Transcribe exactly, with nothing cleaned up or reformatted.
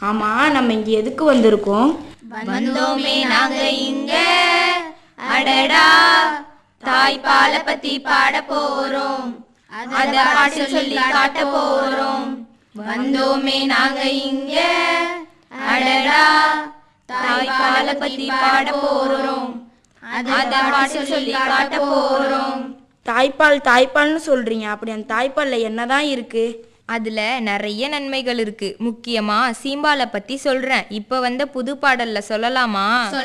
ஆமா, நம்ம இங்க எதுக்கு வந்திருக்கோம்? வந்தோமே நாங்க இங்க அடடா தாய்ப்பாலை பத்தி பாட போறோம், அத பாட்டு சொல்லி காட்ட போறோம். வந்தோமே நாங்க இங்க அடடா தாய்ப்பாலை பத்தி பாட போறோம், அத பாட்டு சொல்லி காட்ட போறோம். தாய்ப்பால் தாய்ப்பால்னு சொல்றீங்க, அப்படி அந்த தாய்ப்பால்ல என்னதான் இருக்கு? அதுல நிறைய நன்மைகள் இருக்கு. முக்கியமா சீம்பாலை பத்தி சொல்றேன். இப்ப வந்த புது பாடல்ல சொல்லலாமா?